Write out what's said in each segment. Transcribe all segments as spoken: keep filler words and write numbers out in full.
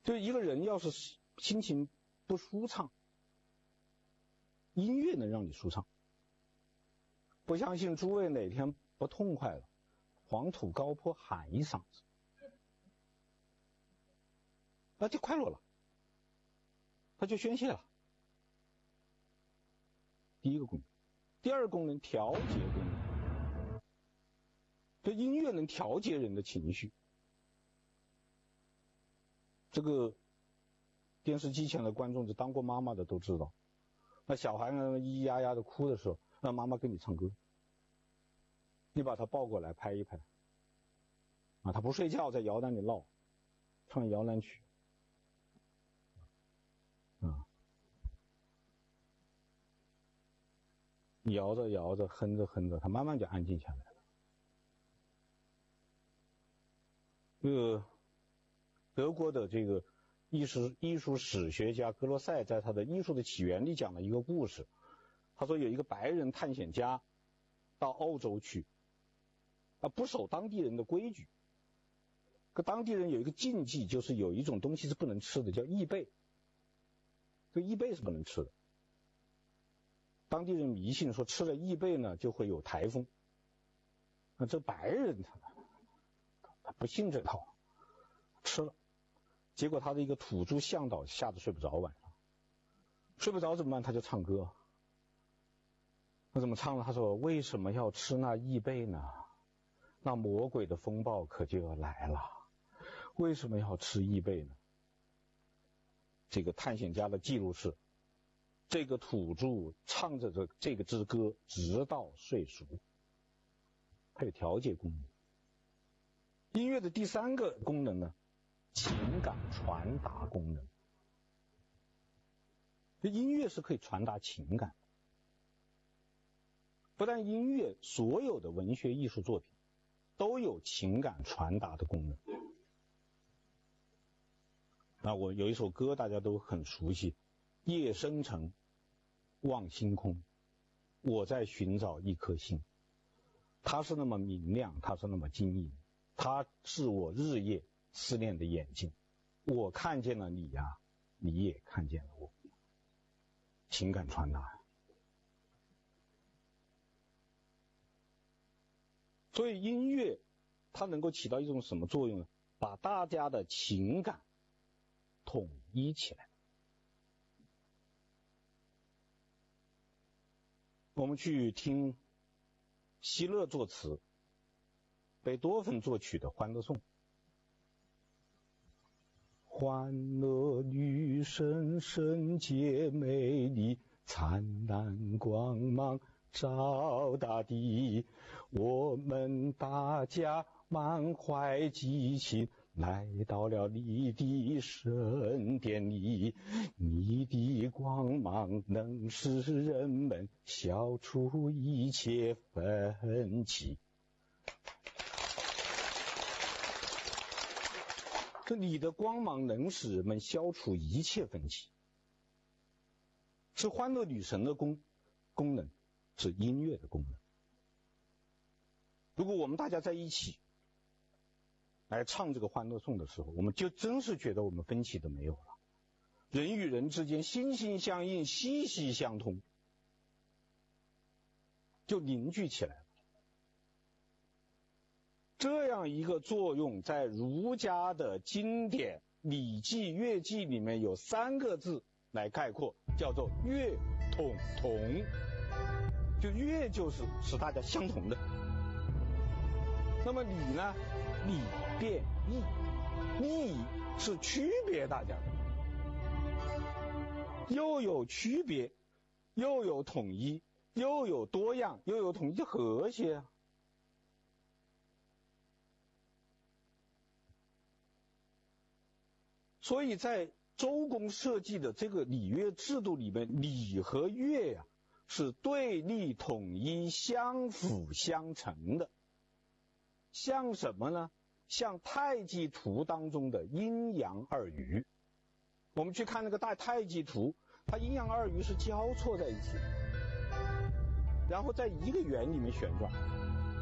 就一个人要是心情不舒畅，音乐能让你舒畅。不相信诸位哪天不痛快了，黄土高坡喊一嗓子，那就快乐了，他就宣泄了。第一个功能。第二个功能，调节功能。这音乐能调节人的情绪。这个电视机前的观众，就当过妈妈的都知道，那小孩呢咿咿呀呀的哭的时候，让妈妈跟你唱歌，你把他抱过来拍一拍，啊，他不睡觉在摇篮里闹，唱摇篮曲，啊，摇着摇着哼着哼着，他慢慢就安静下来了。这个德国的这个艺术艺术史学家格罗塞在他的《艺术的起源》里讲了一个故事。他说有一个白人探险家到欧洲去，啊，不守当地人的规矩。可当地人有一个禁忌，就是有一种东西是不能吃的，叫贻贝。这贻贝是不能吃的。当地人迷信说吃了贻贝呢就会有台风。那这白人他他不信这套，吃了。结果他的一个土著向导吓得睡不着，晚上睡不着怎么办？他就唱歌。他怎么唱呢？他说为什么要吃那贻贝呢？那魔鬼的风暴可就要来了。为什么要吃贻贝呢？这个探险家的记录是，这个土著唱着这这个支歌直到睡熟。还有调节功能。音乐的第三个功能呢，情感传达功能。音乐是可以传达情感。不但音乐，所有的文学艺术作品都有情感传达的功能。那我有一首歌大家都很熟悉，夜深沉望星空，我在寻找一颗星，它是那么明亮，它是那么晶莹，它是我日夜思念的眼睛，我看见了你呀，你也看见了我。情感传达。所以音乐它能够起到一种什么作用呢？把大家的情感统一起来。我们去听希勒作词，贝多芬作曲的《欢乐颂》。欢乐女神圣洁美丽，灿烂光芒照大地，我们大家满怀激情来到了你的圣殿里，你的光芒能使人们消除一切分歧。这你的光芒能使人们消除一切分歧，是欢乐女神的功功能，是音乐的功能。如果我们大家在一起来唱这个欢乐颂的时候，我们就真是觉得我们分歧都没有了，人与人之间心心相印，息息相通，就凝聚起来了。这样一个作用在儒家的经典《礼记》《乐记》里面有三个字来概括，叫做乐统同。就乐就是使大家相同的。那么礼呢？礼变异，异是区别大家的，又有区别，又有统一，又有多样，又有统一，就和谐啊。所以在周公设计的这个礼乐制度里面，礼和乐呀、啊、是对立统一、相辅相成的。像什么呢？像太极图当中的阴阳二隅。我们去看那个大太极图，它阴阳二隅是交错在一起，然后在一个圆里面旋转，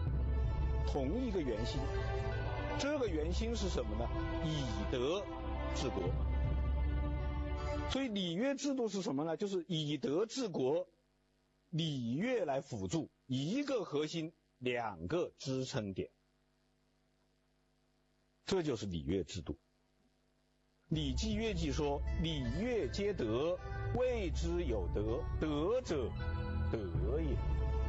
同一个圆心。这个圆心是什么呢？以德治国。所以礼乐制度是什么呢？就是以德治国，礼乐来辅助，一个核心，两个支撑点，这就是礼乐制度。礼记乐记说：“礼乐皆德，谓之有德。德者，德也。”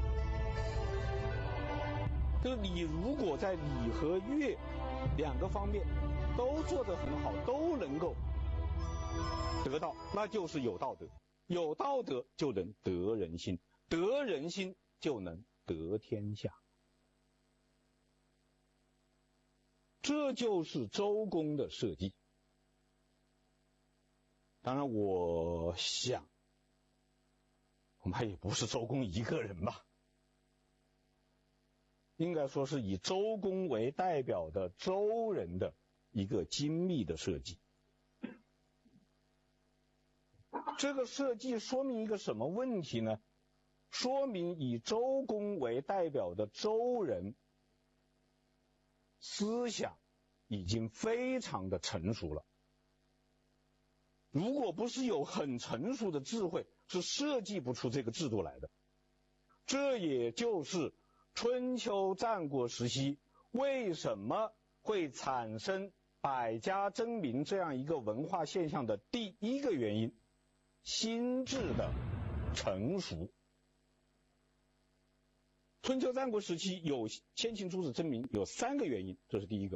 这个礼如果在礼和乐两个方面都做得很好，都能够得到，那就是有道德。有道德就能得人心，得人心就能得天下。这就是周公的设计。当然我想恐怕也不是周公一个人吧，应该说是以周公为代表的周人的一个精密的设计。这个设计说明一个什么问题呢？说明以周公为代表的周人思想已经非常的成熟了。如果不是有很成熟的智慧，是设计不出这个制度来的。这也就是春秋战国时期为什么会产生百家争鸣这样一个文化现象的第一个原因，心智的成熟。春秋战国时期有先秦诸子争鸣有三个原因，这是第一个。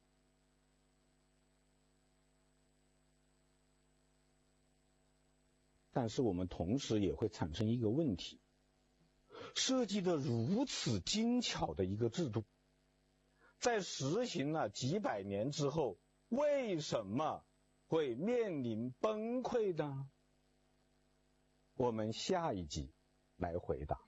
但是我们同时也会产生一个问题，设计的如此精巧的一个制度，在实行了几百年之后，为什么会面临崩溃呢？我们下一集来回答。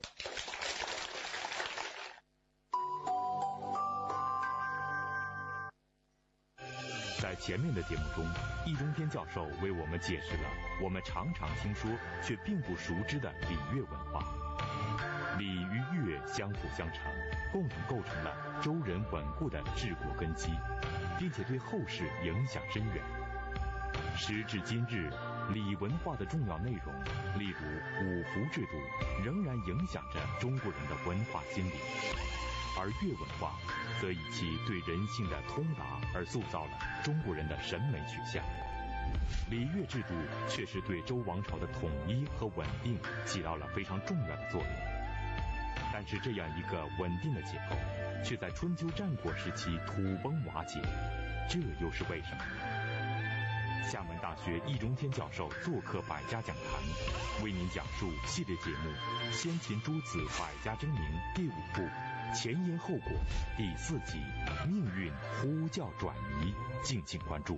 在前面的节目中，易中天教授为我们解释了我们常常听说却并不熟知的礼乐文化。礼与乐相辅相成，共同构成了周人稳固的治国根基，并且对后世影响深远。时至今日，礼文化的重要内容，例如五福制度，仍然影响着中国人的文化心理。而乐文化则以其对人性的通达而塑造了中国人的审美取向。礼乐制度确实对周王朝的统一和稳定起到了非常重要的作用，但是这样一个稳定的结构却在春秋战国时期土崩瓦解，这又是为什么？厦门大学易中天教授做客百家讲坛，为您讲述系列节目《先秦诸子百家争鸣》第五部前因后果第四集命运呼叫转移，敬请关注。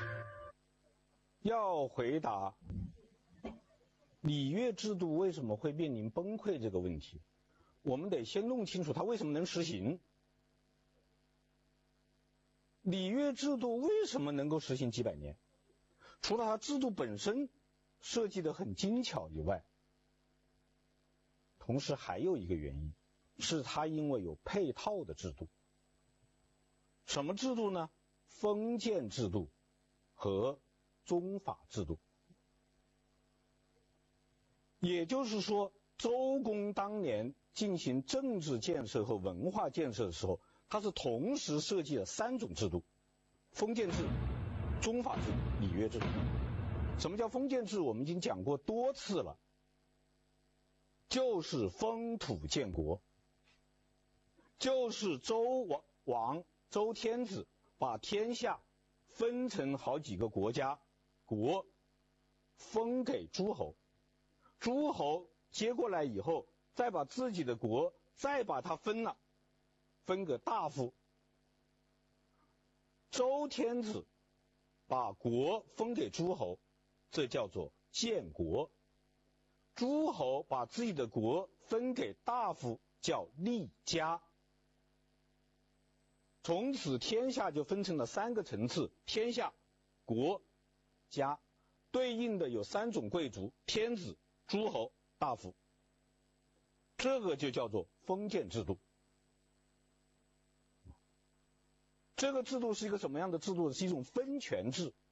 要回答礼乐制度为什么会面临崩溃这个问题，我们得先弄清楚它为什么能实行。礼乐制度为什么能够实行几百年？除了它制度本身设计得很精巧以外，同时还有一个原因，是它因为有配套的制度。什么制度呢？封建制度和宗法制度。也就是说，周公当年进行政治建设和文化建设的时候，他是同时设计了三种制度：封建制、宗法制、礼乐制。什么叫封建制？我们已经讲过多次了，就是封土建国，就是周王王周天子把天下分成好几个国家国，分给诸侯，诸侯接过来以后，再把自己的国再把它分了，分给大夫。周天子把国分给诸侯，这叫做建国；诸侯把自己的国分给大夫，叫立家。从此天下就分成了三个层次：天下、国、家，对应的有三种贵族：天子、诸侯、大夫。这个就叫做封建制度。这个制度是一个什么样的制度？是一种分权制。